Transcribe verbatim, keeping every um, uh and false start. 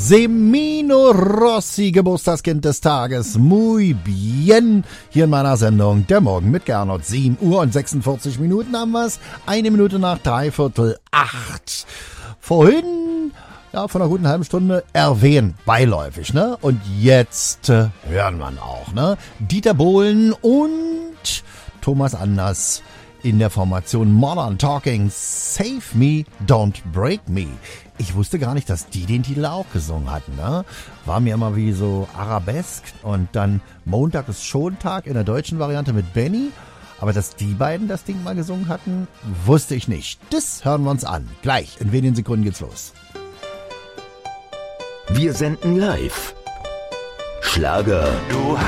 Semino Rossi, Geburtstagskind des Tages. Muy bien. Hier in meiner Sendung Der Morgen mit Gernot. sieben Uhr und sechsundvierzig Minuten haben wir's. Eine Minute nach dreiviertel acht. Vorhin, ja, von einer guten halben Stunde erwähnt, beiläufig, ne? Und jetzt äh, hören wir ihn auch, ne? Dieter Bohlen und Thomas Anders in der Formation Modern Talking. Save Me, Don't Break Me. Ich wusste gar nicht, dass die den Titel auch gesungen hatten, ne? War mir immer wie so Arabesk und dann Montag ist Schontag in der deutschen Variante mit Benny. Aber dass die beiden das Ding mal gesungen hatten, wusste ich nicht. Das hören wir uns an. Gleich, in wenigen Sekunden geht's los. Wir senden live. Schlager. Du